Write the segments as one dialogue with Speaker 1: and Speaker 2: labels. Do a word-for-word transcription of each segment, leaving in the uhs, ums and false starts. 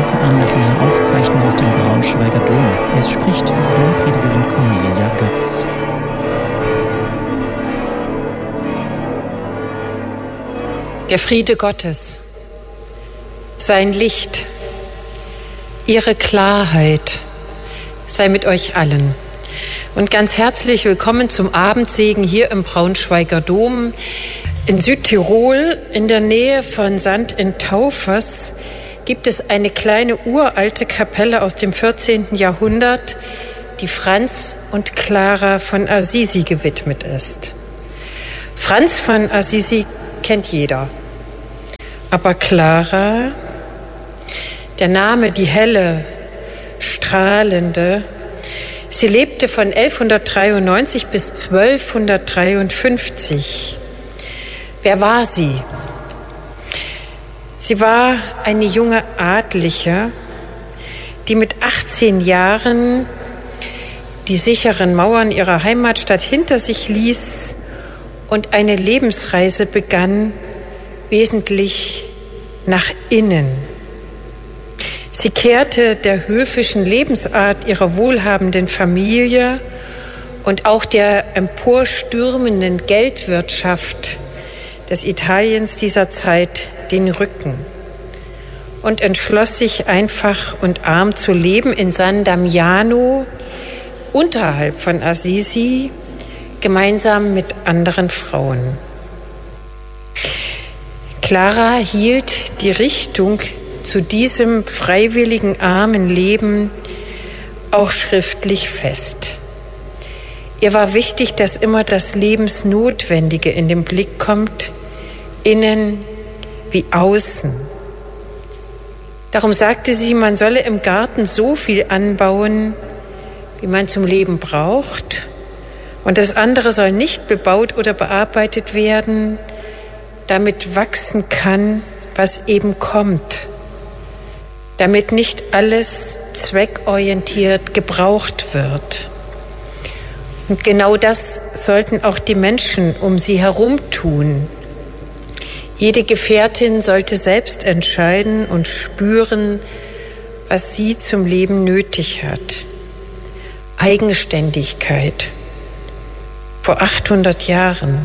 Speaker 1: halten an nach einer Aufzeichnung aus dem Braunschweiger Dom. Es spricht Dompredigerin Cornelia Götz.
Speaker 2: Der Friede Gottes, sein Licht, ihre Klarheit sei mit euch allen. Und ganz herzlich willkommen zum Abendsegen hier im Braunschweiger Dom. In Südtirol, in der Nähe von Sand in Taufers, gibt es eine kleine uralte Kapelle aus dem vierzehnten Jahrhundert, die Franz und Clara von Assisi gewidmet ist. Franz von Assisi kennt jeder. Aber Clara, der Name, die helle, strahlende, sie lebte von elfhundertdreiundneunzig bis zwölfhundertdreiundfünfzig. Wer war sie? Sie war eine junge Adlige, die mit achtzehn Jahren die sicheren Mauern ihrer Heimatstadt hinter sich ließ und eine Lebensreise begann, wesentlich nach innen. Sie kehrte der höfischen Lebensart ihrer wohlhabenden Familie und auch der emporstürmenden Geldwirtschaft des Italiens dieser Zeit den Rücken und entschloss sich, einfach und arm zu leben in San Damiano unterhalb von Assisi, gemeinsam mit anderen Frauen. Clara hielt die Richtung zu diesem freiwilligen, armen Leben auch schriftlich fest. Ihr war wichtig, dass immer das Lebensnotwendige in den Blick kommt, innen wie außen. Darum sagte sie, man solle im Garten so viel anbauen, wie man zum Leben braucht, und das andere soll nicht bebaut oder bearbeitet werden, damit wachsen kann, was eben kommt, damit nicht alles zweckorientiert gebraucht wird. Und genau das sollten auch die Menschen um sie herum tun. Jede Gefährtin sollte selbst entscheiden und spüren, was sie zum Leben nötig hat. Eigenständigkeit. Vor achthundert Jahren.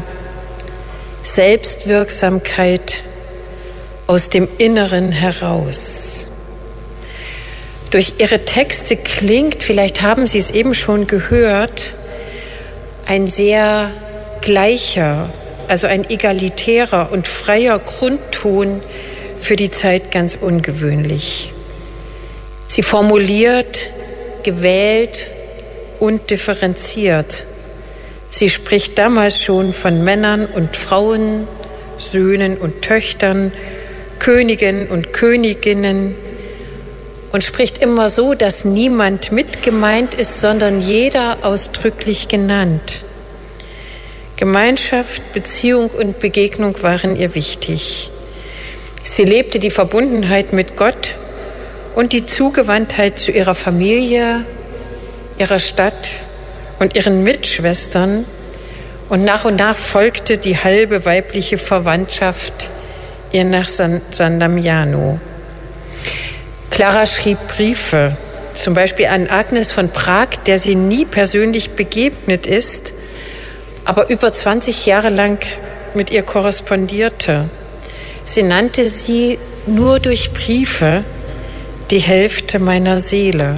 Speaker 2: Selbstwirksamkeit aus dem Inneren heraus. Durch ihre Texte klingt, vielleicht haben Sie es eben schon gehört, ein sehr gleicher, also ein egalitärer und freier Grundton für die Zeit ganz ungewöhnlich. Sie formuliert gewählt und differenziert. Sie spricht damals schon von Männern und Frauen, Söhnen und Töchtern, Königen und Königinnen und spricht immer so, dass niemand mitgemeint ist, sondern jeder ausdrücklich genannt. Gemeinschaft, Beziehung und Begegnung waren ihr wichtig. Sie lebte die Verbundenheit mit Gott und die Zugewandtheit zu ihrer Familie, ihrer Stadt und ihren Mitschwestern, und nach und nach folgte die halbe weibliche Verwandtschaft ihr nach San, San Damiano. Clara schrieb Briefe, zum Beispiel an Agnes von Prag, der sie nie persönlich begegnet ist, aber über zwanzig Jahre lang mit ihr korrespondierte. Sie nannte sie nur durch Briefe die Hälfte meiner Seele.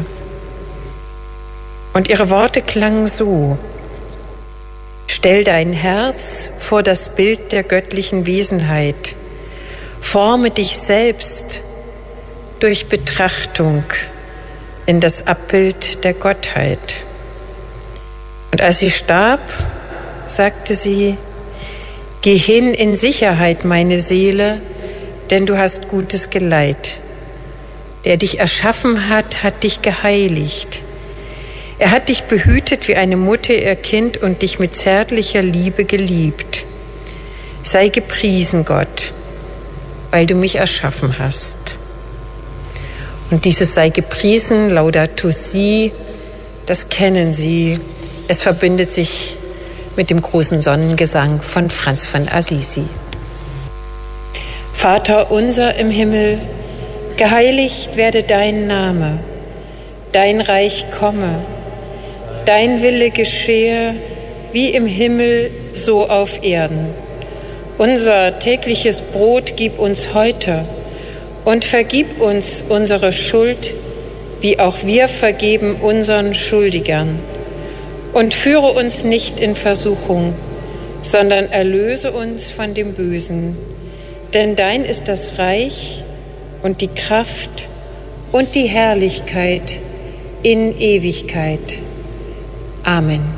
Speaker 2: Und ihre Worte klangen so: Stell dein Herz vor das Bild der göttlichen Wesenheit. Forme dich selbst durch Betrachtung in das Abbild der Gottheit. Und als sie starb, sagte sie: Geh hin in Sicherheit, meine Seele, denn du hast Gutes Geleit. Der dich erschaffen hat, hat dich geheiligt. Er hat dich behütet wie eine Mutter ihr Kind und dich mit zärtlicher Liebe geliebt. Sei gepriesen, Gott, weil du mich erschaffen hast. Und dieses sei gepriesen, Laudato Si, das kennen Sie. Es verbindet sich mit dem großen Sonnengesang von Franz von Assisi. Vater unser im Himmel, Geheiligt werde dein Name, dein Reich komme, dein Wille geschehe, wie im Himmel, so auf Erden. Unser tägliches Brot gib uns heute und vergib uns unsere Schuld, wie auch wir vergeben unseren Schuldigern. Und führe uns nicht in Versuchung, sondern erlöse uns von dem Bösen. Denn dein ist das Reich und die Kraft und die Herrlichkeit in Ewigkeit. Amen.